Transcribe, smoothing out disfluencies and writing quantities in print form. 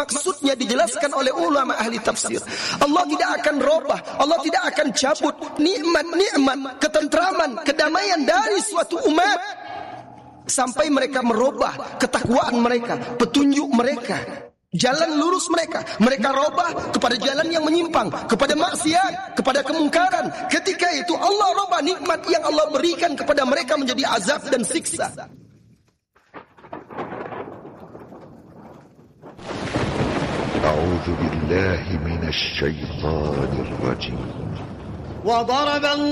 Maksudnya dijelaskan oleh ulama ahli tafsir. Allah tidak akan robah, Allah tidak akan cabut nikmat-nikmat, ketentraman, kedamaian dari suatu umat sampai mereka merubah ketakwaan mereka, petunjuk mereka, jalan lurus mereka. Mereka robah kepada jalan yang menyimpang, kepada maksiat, kepada kemungkaran. Ketika itu Allah robah nikmat yang Allah berikan kepada mereka menjadi azab dan siksa. A'udzu billahi minasy syaithanir rajim.